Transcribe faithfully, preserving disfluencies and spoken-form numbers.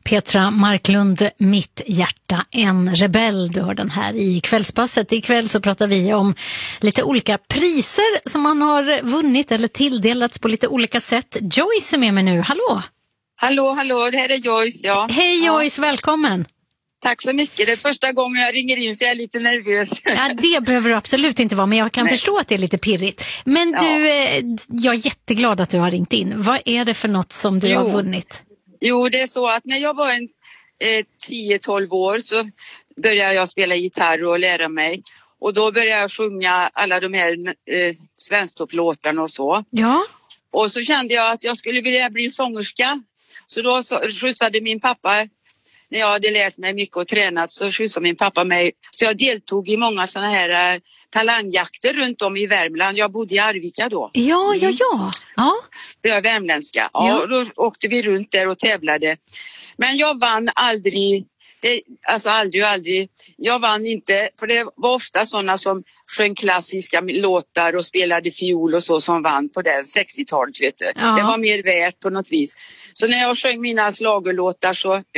Petra Marklund, Mitt hjärta, en rebell. Du hör den här i Kvällspasset. Ikväll så pratar vi om lite olika priser som man har vunnit eller tilldelats på lite olika sätt. Joyce är med mig nu, hallå! Hallå, hallå, det här är Joyce, ja. Hej Joyce, ja. Välkommen! Tack så mycket. Det är första gången jag ringer in så jag är lite nervös. Ja, det behöver du absolut inte vara, men jag kan Nej. förstå att det är lite pirrigt. Men ja. du, jag är jätteglad att du har ringt in. Vad är det för något som du jo. har vunnit? Jo, det är så att när jag var en eh, tio tolv år så började jag spela gitarr och lära mig. Och då började jag sjunga alla de här eh, svensktopplåtarna och så. Ja. Och så kände jag att jag skulle vilja bli sångerska. Så då så, skjutsade min pappa, när jag hade lärt mig mycket och tränat, så skjutsade min pappa mig. Så jag deltog i många sådana här uh, talangjakter runt om i Värmland. Jag bodde i Arvika då. Ja, ja, ja. ja. Det är värmländska. Ja, ja. Då åkte vi runt där och tävlade. Men jag vann aldrig, det, alltså aldrig och aldrig. Jag vann inte, för det var ofta sådana som sjöng klassiska låtar och spelade fiol och så som vann på det sextiotalet, vet du. Ja. Det var mer värt på något vis. Så när jag sjöng mina slagerlåtar så,